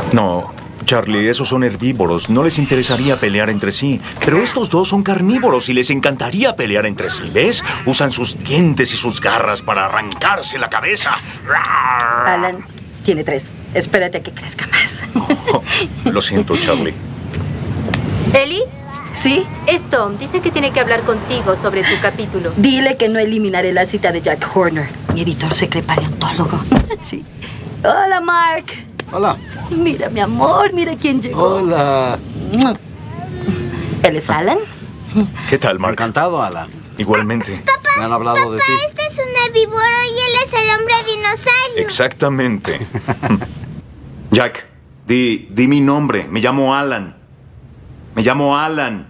No, Charlie, esos son herbívoros. No les interesaría pelear entre sí. Pero estos dos son carnívoros y les encantaría pelear entre sí. ¿Ves? Usan sus dientes y sus garras para arrancarse la cabeza. Alan tiene 3. Espérate a que crezca más. Oh, lo siento, Charlie. ¿Eli? ¿Sí? Es Tom. Dice que tiene que hablar contigo sobre tu capítulo. Dile que no eliminaré la cita de Jack Horner. Mi editor se cree paleontólogo. Sí. Hola, Mark. Hola. Mira, mi amor, mira quién llegó. Hola. ¿Él es Alan? ¿Qué tal, Mark? Encantado, Alan. Igualmente. Me han hablado de ti. Este es un herbívoro y él es el hombre dinosaurio. Exactamente. Jack, di mi nombre. Me llamo Alan. Me llamo Alan.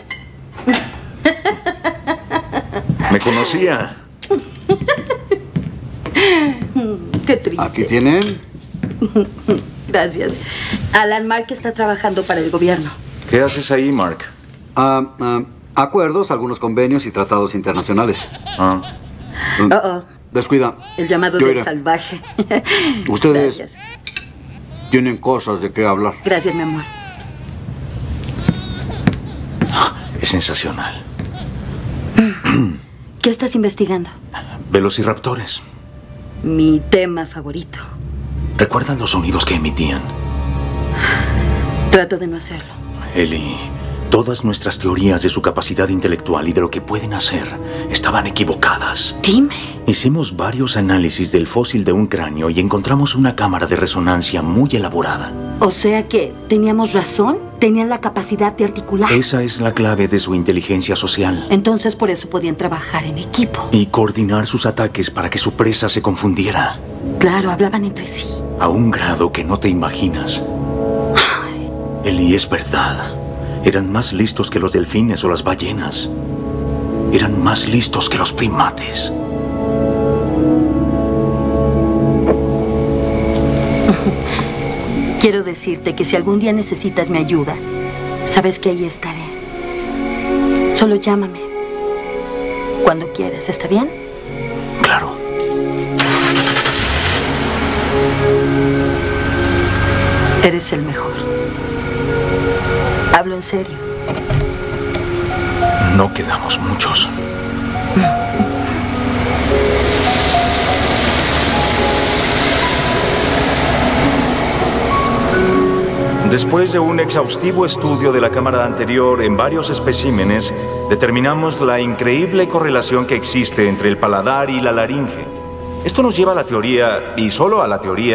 Me conocía. Qué triste. Aquí tienen. Gracias. Alan, Mark está trabajando para el gobierno. ¿Qué haces ahí, Mark? Acuerdos, algunos convenios y tratados internacionales. Descuida. El llamado Yo del iré. salvaje. Ustedes Gracias. tienen cosas de qué hablar. Gracias, mi amor. Es sensacional. ¿Qué estás investigando? Velociraptores. Mi tema favorito. ¿Recuerdan los sonidos que emitían? Trato de no hacerlo. Ellie, todas nuestras teorías de su capacidad intelectual y de lo que pueden hacer estaban equivocadas. Dime. Hicimos varios análisis del fósil de un cráneo y encontramos una cámara de resonancia muy elaborada. O sea que teníamos razón. Tenían la capacidad de articular. Esa es la clave de su inteligencia social. Entonces por eso podían trabajar en equipo. Y coordinar sus ataques para que su presa se confundiera. Claro, hablaban entre sí. A un grado que no te imaginas. Ellie, es verdad. Eran más listos que los delfines o las ballenas. Eran más listos que los primates. Quiero decirte que si algún día necesitas mi ayuda, sabes que ahí estaré. Solo llámame. Cuando quieras, ¿está bien? Claro. Eres el mejor. Hablo en serio. No quedamos muchos. Después de un exhaustivo estudio de la cámara anterior en varios especímenes, determinamos la increíble correlación que existe entre el paladar y la laringe. Esto nos lleva a la teoría, y solo a la teoría,